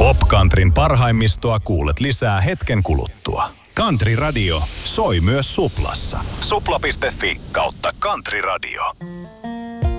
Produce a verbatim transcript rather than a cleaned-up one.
Popcountryn parhaimmistoa kuulet lisää hetken kuluttua. Country Radio soi myös Suplassa. Supla piste fi kautta Country Radio.